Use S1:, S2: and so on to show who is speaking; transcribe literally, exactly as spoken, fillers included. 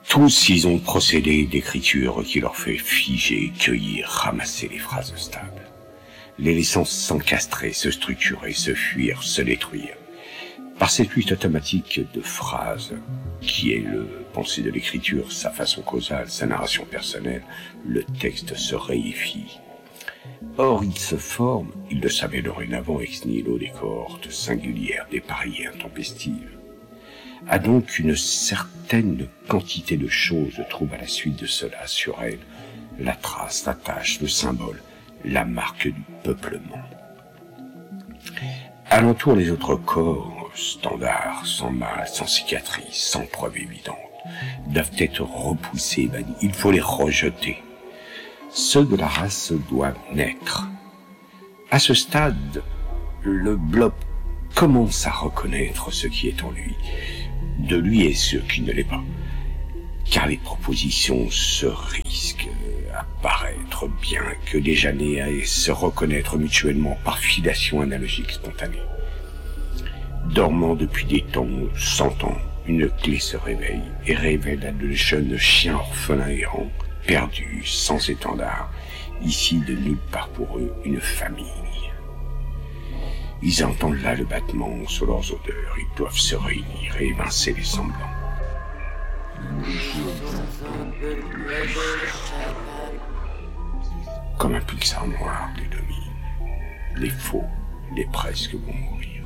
S1: Tous, ils ont procédé d'écriture qui leur fait figer, cueillir, ramasser les phrases stables, les laissant s'encastrer, se structurer, se fuir, se détruire. Par cette lutte automatique de phrases, qui est le pensée de l'écriture, sa façon causale, sa narration personnelle, le texte se réifie. Or, il se forme, il le savait dorénavant ex nihilo, des cohortes singulières, dépareillées, intempestives. A donc une certaine quantité de choses trouvent à la suite de cela sur elle la trace, la tâche, le symbole, la marque du peuplement. Alentour, les autres corps, standards, sans mal, sans cicatrice, sans preuve évidente, doivent être repoussés, bannis. Il faut les rejeter. Ceux de la race doivent naître. À ce stade, le blob commence à reconnaître ce qui est en lui, de lui et ce qui ne l'est pas, car les propositions se risquent à paraître bien que déjà nées à se reconnaître mutuellement par filiation analogique spontanée. Dormant depuis des temps, cent ans, une clé se réveille et révèle à de jeunes chiens orphelins errants, perdus, sans étendard, ici de nulle part pour eux, une famille. Ils entendent là le battement sous leurs odeurs, ils doivent se réunir et évincer les semblants. Comme un Pixar noir les domine, les faux, les presque vont mourir.